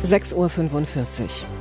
6:45 Uhr.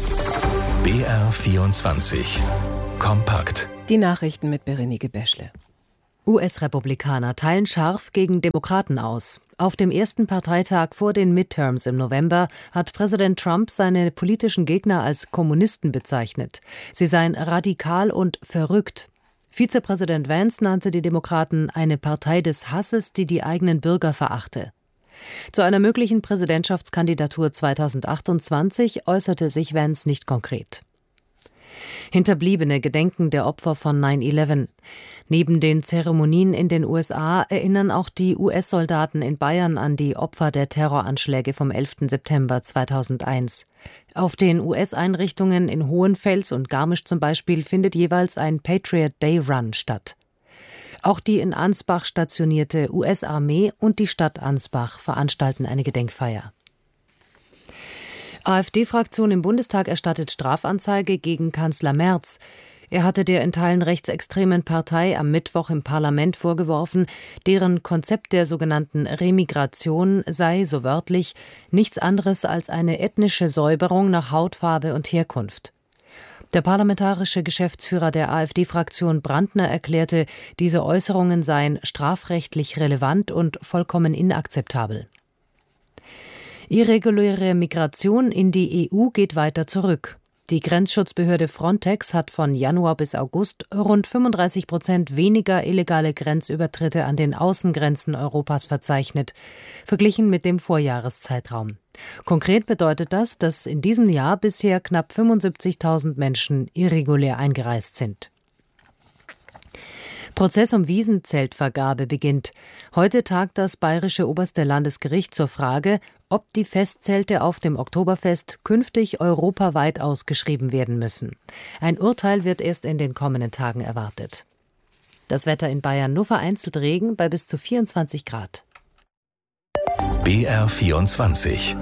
BR24 Kompakt. Die Nachrichten mit Berenike Beschle. US-Republikaner teilen scharf gegen Demokraten aus. Auf dem ersten Parteitag vor den Midterms im November hat Präsident Trump seine politischen Gegner als Kommunisten bezeichnet. Sie seien radikal und verrückt. Vizepräsident Vance nannte die Demokraten eine Partei des Hasses, die die eigenen Bürger verachte. Zu einer möglichen Präsidentschaftskandidatur 2028 äußerte sich Vance nicht konkret. Hinterbliebene gedenken der Opfer von 9/11. Neben den Zeremonien in den USA erinnern auch die US-Soldaten in Bayern an die Opfer der Terroranschläge vom 11. September 2001. Auf den US-Einrichtungen in Hohenfels und Garmisch zum Beispiel findet jeweils ein Patriot Day Run statt. Auch die in Ansbach stationierte US-Armee und die Stadt Ansbach veranstalten eine Gedenkfeier. AfD-Fraktion im Bundestag erstattet Strafanzeige gegen Kanzler Merz. Er hatte der in Teilen rechtsextremen Partei am Mittwoch im Parlament vorgeworfen, deren Konzept der sogenannten Remigration sei, so wörtlich, nichts anderes als eine ethnische Säuberung nach Hautfarbe und Herkunft. Der parlamentarische Geschäftsführer der AfD-Fraktion Brandner erklärte, diese Äußerungen seien strafrechtlich relevant und vollkommen inakzeptabel. Irreguläre Migration in die EU geht weiter zurück. Die Grenzschutzbehörde Frontex hat von Januar bis August rund 35% weniger illegale Grenzübertritte an den Außengrenzen Europas verzeichnet, verglichen mit dem Vorjahreszeitraum. Konkret bedeutet das, dass in diesem Jahr bisher knapp 75.000 Menschen irregulär eingereist sind. Prozess um Wiesenzeltvergabe beginnt. Heute tagt das Bayerische Oberste Landesgericht zur Frage, ob die Festzelte auf dem Oktoberfest künftig europaweit ausgeschrieben werden müssen. Ein Urteil wird erst in den kommenden Tagen erwartet. Das Wetter in Bayern: nur vereinzelt Regen bei bis zu 24 Grad. BR24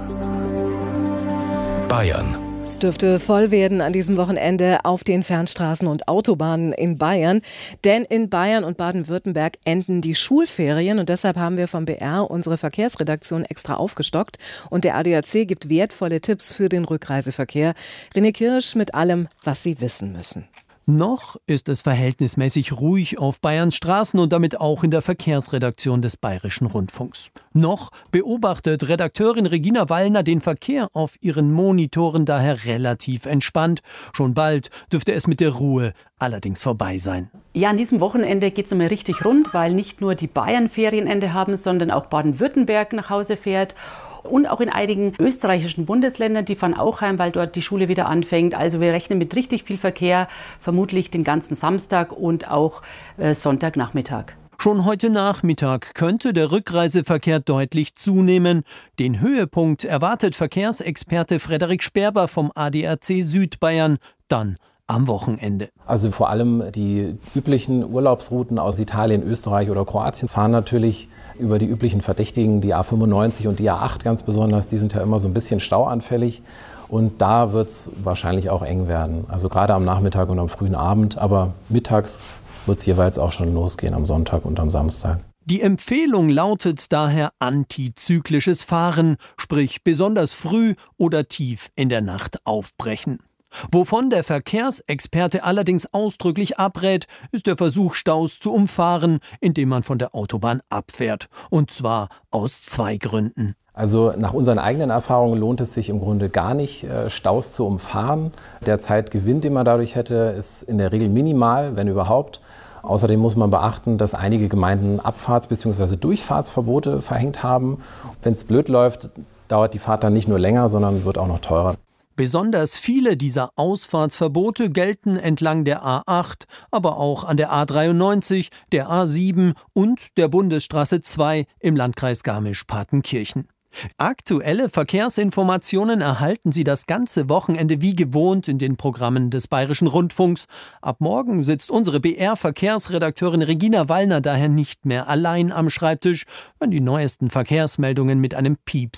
Bayern. Es dürfte voll werden an diesem Wochenende auf den Fernstraßen und Autobahnen in Bayern. Denn in Bayern und Baden-Württemberg enden die Schulferien. Und deshalb haben wir vom BR unsere Verkehrsredaktion extra aufgestockt. Und der ADAC gibt wertvolle Tipps für den Rückreiseverkehr. René Kirsch mit allem, was Sie wissen müssen. Noch ist es verhältnismäßig ruhig auf Bayerns Straßen und damit auch in der Verkehrsredaktion des Bayerischen Rundfunks. Noch beobachtet Redakteurin Regina Wallner den Verkehr auf ihren Monitoren daher relativ entspannt. Schon bald dürfte es mit der Ruhe allerdings vorbei sein. Ja, an diesem Wochenende geht es einmal richtig rund, weil nicht nur die Bayern Ferienende haben, sondern auch Baden-Württemberg nach Hause fährt. Und auch in einigen österreichischen Bundesländern, die fahren auch heim, weil dort die Schule wieder anfängt. Also wir rechnen mit richtig viel Verkehr, vermutlich den ganzen Samstag und auch Sonntagnachmittag. Schon heute Nachmittag könnte der Rückreiseverkehr deutlich zunehmen. Den Höhepunkt erwartet Verkehrsexperte Frederik Sperber vom ADAC Südbayern dann am Wochenende. Also vor allem die üblichen Urlaubsrouten aus Italien, Österreich oder Kroatien fahren natürlich über die üblichen Verdächtigen, die A95 und die A8 ganz besonders. Die sind ja immer so ein bisschen stauanfällig und da wird es wahrscheinlich auch eng werden. Also gerade am Nachmittag und am frühen Abend, aber mittags wird es jeweils auch schon losgehen am Sonntag und am Samstag. Die Empfehlung lautet daher antizyklisches Fahren, sprich besonders früh oder tief in der Nacht aufbrechen. Wovon der Verkehrsexperte allerdings ausdrücklich abrät, ist der Versuch, Staus zu umfahren, indem man von der Autobahn abfährt. Und zwar aus 2 Gründen. Also nach unseren eigenen Erfahrungen lohnt es sich im Grunde gar nicht, Staus zu umfahren. Der Zeitgewinn, den man dadurch hätte, ist in der Regel minimal, wenn überhaupt. Außerdem muss man beachten, dass einige Gemeinden Abfahrts- bzw. Durchfahrtsverbote verhängt haben. Wenn es blöd läuft, dauert die Fahrt dann nicht nur länger, sondern wird auch noch teurer. Besonders viele dieser Ausfahrtsverbote gelten entlang der A8, aber auch an der A93, der A7 und der Bundesstraße 2 im Landkreis Garmisch-Partenkirchen. Aktuelle Verkehrsinformationen erhalten Sie das ganze Wochenende wie gewohnt in den Programmen des Bayerischen Rundfunks. Ab morgen sitzt unsere BR-Verkehrsredakteurin Regina Wallner daher nicht mehr allein am Schreibtisch, wenn die neuesten Verkehrsmeldungen mit einem Pieps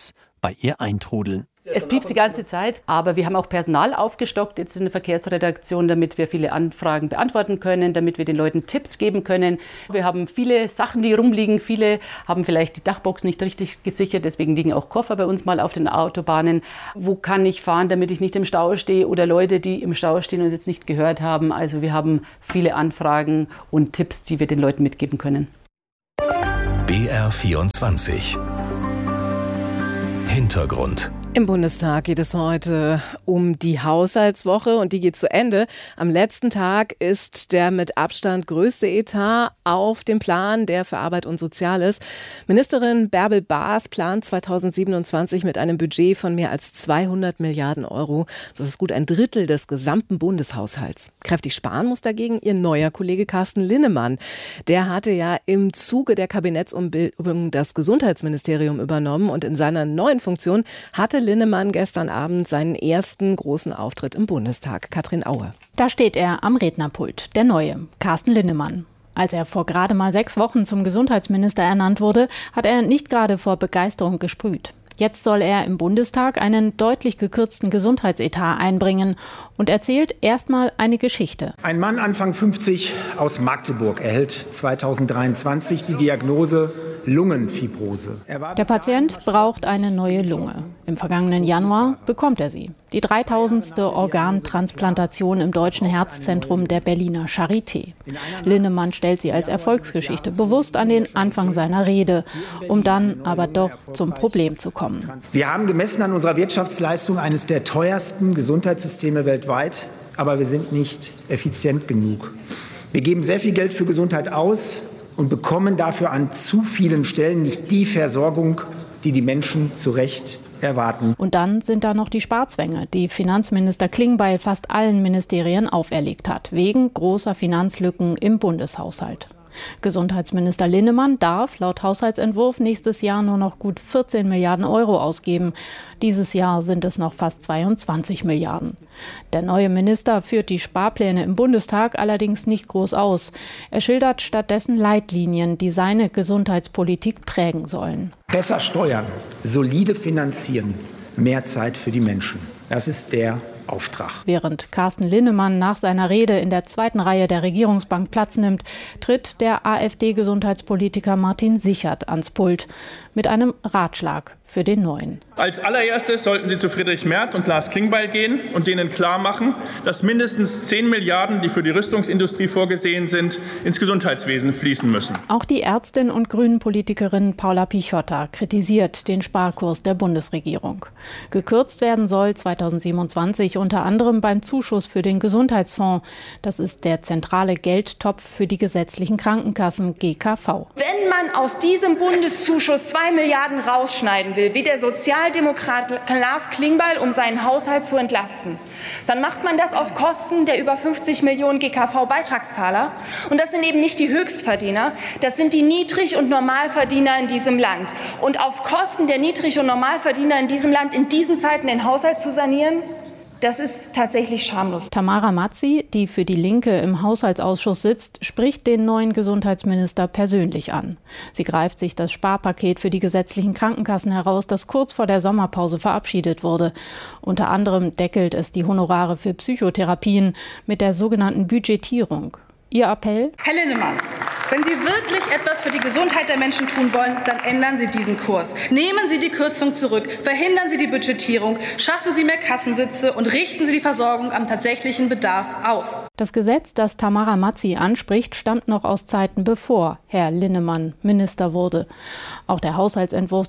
bei ihr eintrudeln. Es piepst die ganze Zeit, aber wir haben auch Personal aufgestockt jetzt in der Verkehrsredaktion, damit wir viele Anfragen beantworten können, damit wir den Leuten Tipps geben können. Wir haben viele Sachen, die rumliegen. Viele haben vielleicht die Dachbox nicht richtig gesichert, deswegen liegen auch Koffer bei uns mal auf den Autobahnen. Wo kann ich fahren, damit ich nicht im Stau stehe? Oder Leute, die im Stau stehen und jetzt nicht gehört haben. Also wir haben viele Anfragen und Tipps, die wir den Leuten mitgeben können. BR24 Hintergrund. Im Bundestag geht es heute um die Haushaltswoche und die geht zu Ende. Am letzten Tag ist der mit Abstand größte Etat auf dem Plan, der für Arbeit und Soziales. Ministerin Bärbel Baas plant 2027 mit einem Budget von mehr als 200 Milliarden Euro. Das ist gut ein Drittel des gesamten Bundeshaushalts. Kräftig sparen muss dagegen ihr neuer Kollege Carsten Linnemann. Der hatte ja im Zuge der Kabinettsumbildung das Gesundheitsministerium übernommen und in seiner neuen Funktion hatte Linnemann gestern Abend seinen ersten großen Auftritt im Bundestag. Katrin Aue. Da steht er am Rednerpult, der neue, Carsten Linnemann. Als er vor gerade mal 6 Wochen zum Gesundheitsminister ernannt wurde, hat er nicht gerade vor Begeisterung gesprüht. Jetzt soll er im Bundestag einen deutlich gekürzten Gesundheitsetat einbringen und erzählt erstmal eine Geschichte. Ein Mann Anfang 50 aus Magdeburg erhält 2023 die Diagnose Lungenfibrose. Der Patient braucht eine neue Lunge. Im vergangenen Januar bekommt er sie. Die 3000. Organtransplantation im Deutschen Herzzentrum der Berliner Charité. Linnemann stellt sie als Erfolgsgeschichte bewusst an den Anfang seiner Rede, um dann aber doch zum Problem zu kommen. Wir haben gemessen an unserer Wirtschaftsleistung eines der teuersten Gesundheitssysteme weltweit, aber wir sind nicht effizient genug. Wir geben sehr viel Geld für Gesundheit aus und bekommen dafür an zu vielen Stellen nicht die Versorgung, die die Menschen zu Recht erwarten. Und dann sind da noch die Sparzwänge, die Finanzminister Klingbeil fast allen Ministerien auferlegt hat, wegen großer Finanzlücken im Bundeshaushalt. Gesundheitsminister Linnemann darf laut Haushaltsentwurf nächstes Jahr nur noch gut 14 Milliarden Euro ausgeben. Dieses Jahr sind es noch fast 22 Milliarden. Der neue Minister führt die Sparpläne im Bundestag allerdings nicht groß aus. Er schildert stattdessen Leitlinien, die seine Gesundheitspolitik prägen sollen. Besser steuern, solide finanzieren, mehr Zeit für die Menschen. Das ist der Auftrag. Während Carsten Linnemann nach seiner Rede in der zweiten Reihe der Regierungsbank Platz nimmt, tritt der AfD-Gesundheitspolitiker Martin Sichert ans Pult mit einem Ratschlag für den Neuen. Als allererstes sollten Sie zu Friedrich Merz und Lars Klingbeil gehen und denen klar machen, dass mindestens 10 Milliarden, die für die Rüstungsindustrie vorgesehen sind, ins Gesundheitswesen fließen müssen. Auch die Ärztin und Grünen-Politikerin Paula Pichotta kritisiert den Sparkurs der Bundesregierung. Gekürzt werden soll 2027 unter anderem beim Zuschuss für den Gesundheitsfonds. Das ist der zentrale Geldtopf für die gesetzlichen Krankenkassen GKV. Wenn man aus diesem Bundeszuschuss 2 Milliarden rausschneiden will, wie der Sozialdemokrat Lars Klingbeil, um seinen Haushalt zu entlasten, dann macht man das auf Kosten der über 50 Millionen GKV-Beitragszahler. Und das sind eben nicht die Höchstverdiener, das sind die Niedrig- und Normalverdiener in diesem Land. Und auf Kosten der Niedrig- und Normalverdiener in diesem Land in diesen Zeiten den Haushalt zu sanieren, das ist tatsächlich schamlos. Tamara Mazzi, die für die Linke im Haushaltsausschuss sitzt, spricht den neuen Gesundheitsminister persönlich an. Sie greift sich das Sparpaket für die gesetzlichen Krankenkassen heraus, das kurz vor der Sommerpause verabschiedet wurde. Unter anderem deckelt es die Honorare für Psychotherapien mit der sogenannten Budgetierung. Ihr Appell? Herr Linnemann, wenn Sie wirklich etwas für die Gesundheit der Menschen tun wollen, dann ändern Sie diesen Kurs. Nehmen Sie die Kürzung zurück, verhindern Sie die Budgetierung, schaffen Sie mehr Kassensitze und richten Sie die Versorgung am tatsächlichen Bedarf aus. Das Gesetz, das Tamara Mazzi anspricht, stammt noch aus Zeiten, bevor Herr Linnemann Minister wurde. Auch der Haushaltsentwurf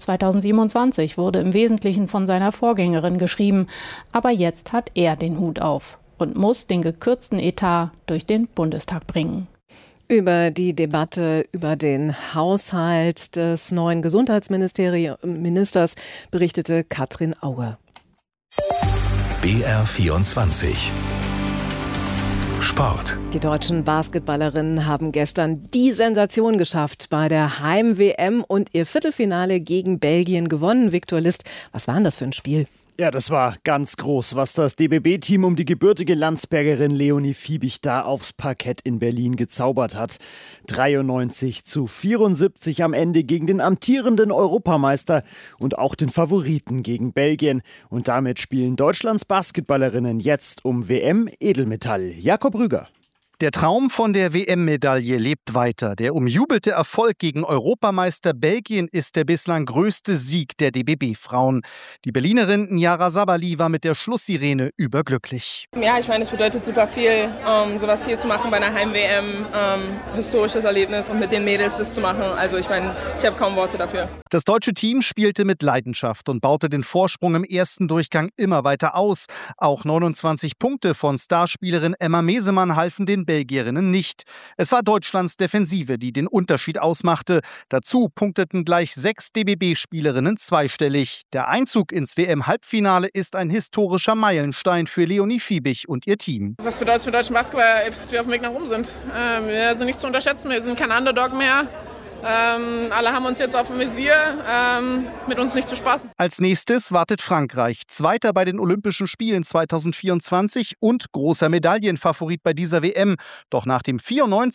2027 wurde im Wesentlichen von seiner Vorgängerin geschrieben. Aber jetzt hat er den Hut auf und muss den gekürzten Etat durch den Bundestag bringen. Über die Debatte über den Haushalt des neuen Gesundheitsministers berichtete Katrin Aue. BR24 Sport. Die deutschen Basketballerinnen haben gestern die Sensation geschafft bei der Heim-WM und ihr Viertelfinale gegen Belgien gewonnen. Viktor List, was war denn das für ein Spiel? Ja, das war ganz groß, was das DBB-Team um die gebürtige Landsbergerin Leonie Fiebig da aufs Parkett in Berlin gezaubert hat. 93:74 am Ende gegen den amtierenden Europameister und auch den Favoriten gegen Belgien. Und damit spielen Deutschlands Basketballerinnen jetzt um WM-Edelmetall. Jakob Rüger. Der Traum von der WM-Medaille lebt weiter. Der umjubelte Erfolg gegen Europameister Belgien ist der bislang größte Sieg der DBB-Frauen. Die Berlinerin Nyara Sabali war mit der Schlusssirene überglücklich. Ja, ich meine, es bedeutet super viel, sowas hier zu machen bei einer Heim-WM. Historisches Erlebnis und mit den Mädels das zu machen. Also ich meine, ich habe kaum Worte dafür. Das deutsche Team spielte mit Leidenschaft und baute den Vorsprung im ersten Durchgang immer weiter aus. Auch 29 Punkte von Starspielerin Emma Mesemann halfen den Belgierinnen nicht. Es war Deutschlands Defensive, die den Unterschied ausmachte. Dazu punkteten gleich 6 DBB-Spielerinnen zweistellig. Der Einzug ins WM-Halbfinale ist ein historischer Meilenstein für Leonie Fiebig und ihr Team. Was bedeutet es für deutschen Basketball, dass wir auf dem Weg nach oben sind? Wir sind nicht zu unterschätzen, wir sind kein Underdog mehr. Alle haben uns jetzt auf dem Visier, mit uns nicht zu spaßen. Als nächstes wartet Frankreich, Zweiter bei den Olympischen Spielen 2024 und großer Medaillenfavorit bei dieser WM. Doch nach dem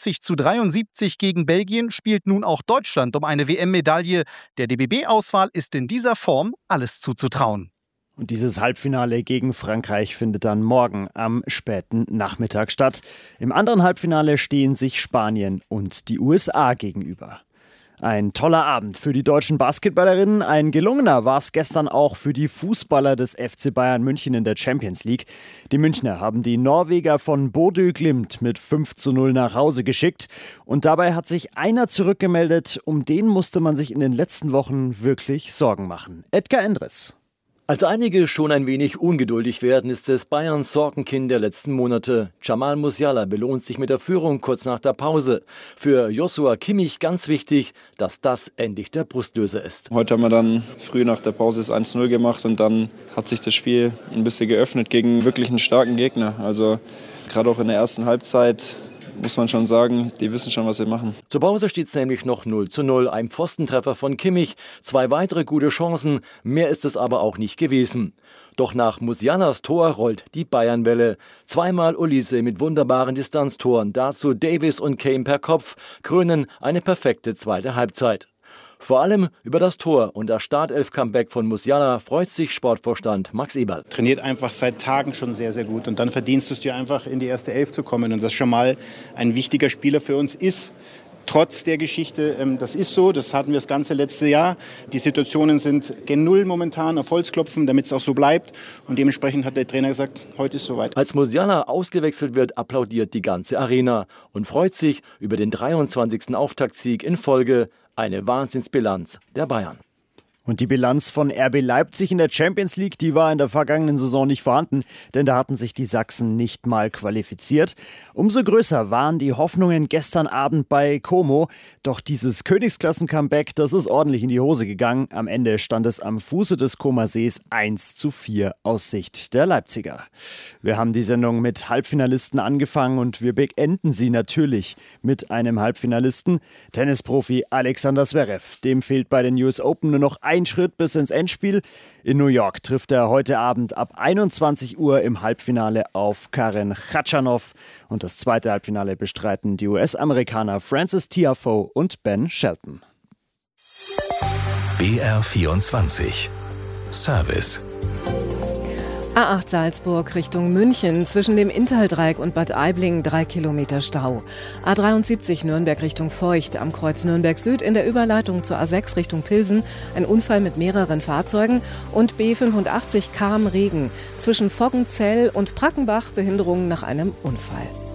94:73 gegen Belgien spielt nun auch Deutschland um eine WM-Medaille. Der DBB-Auswahl ist in dieser Form alles zuzutrauen. Und dieses Halbfinale gegen Frankreich findet dann morgen am späten Nachmittag statt. Im anderen Halbfinale stehen sich Spanien und die USA gegenüber. Ein toller Abend für die deutschen Basketballerinnen. Ein gelungener war es gestern auch für die Fußballer des FC Bayern München in der Champions League. Die Münchner haben die Norweger von Bodø Glimt mit 5:0 nach Hause geschickt. Und dabei hat sich einer zurückgemeldet, um den musste man sich in den letzten Wochen wirklich Sorgen machen. Edgar Endres. Als einige schon ein wenig ungeduldig werden, ist es Bayerns Sorgenkind der letzten Monate. Jamal Musiala belohnt sich mit der Führung kurz nach der Pause. Für Joshua Kimmich ganz wichtig, dass das endlich der Brustlöser ist. Heute haben wir dann früh nach der Pause das 1:0 gemacht und dann hat sich das Spiel ein bisschen geöffnet gegen wirklich einen starken Gegner. Also gerade auch in der ersten Halbzeit muss man schon sagen, die wissen schon, was sie machen. Zur Pause steht es nämlich noch 0:0. Ein Pfostentreffer von Kimmich, 2 weitere gute Chancen, mehr ist es aber auch nicht gewesen. Doch nach Musialas Tor rollt die Bayernwelle. Zweimal Olise mit wunderbaren Distanztoren, dazu Davis und Kane per Kopf, krönen eine perfekte zweite Halbzeit. Vor allem über das Tor und das Startelf-Comeback von Musiala freut sich Sportvorstand Max Eberl. Trainiert einfach seit Tagen schon sehr, sehr gut und dann verdienst du es dir einfach, in die erste Elf zu kommen und das schon mal ein wichtiger Spieler für uns ist. Trotz der Geschichte, das ist so, das hatten wir das ganze letzte Jahr. Die Situationen sind gen Null momentan, auf Holz klopfen, damit es auch so bleibt. Und dementsprechend hat der Trainer gesagt, heute ist soweit. Als Musiala ausgewechselt wird, applaudiert die ganze Arena und freut sich über den 23. Auftaktsieg in Folge. Eine Wahnsinnsbilanz der Bayern. Und die Bilanz von RB Leipzig in der Champions League, die war in der vergangenen Saison nicht vorhanden, denn da hatten sich die Sachsen nicht mal qualifiziert. Umso größer waren die Hoffnungen gestern Abend bei Como. Doch dieses Königsklassen-Comeback, das ist ordentlich in die Hose gegangen. Am Ende stand es am Fuße des Comer Sees 1:4 aus Sicht der Leipziger. Wir haben die Sendung mit Halbfinalisten angefangen und wir beenden sie natürlich mit einem Halbfinalisten. Tennisprofi Alexander Zverev. Dem fehlt bei den US Open nur noch ein Schritt bis ins Endspiel. In New York trifft er heute Abend ab 21 Uhr im Halbfinale auf Karen Khachanov. Und das zweite Halbfinale bestreiten die US-Amerikaner Frances Tiafoe und Ben Shelton. BR24 Service. A8 Salzburg Richtung München, zwischen dem Inntal-Dreieck und Bad Aibling 3 Kilometer Stau. A73 Nürnberg Richtung Feucht, am Kreuz Nürnberg Süd in der Überleitung zur A6 Richtung Pilsen, ein Unfall mit mehreren Fahrzeugen. Und B85 Cham Regen, zwischen Voggenzell und Brackenbach Behinderungen nach einem Unfall.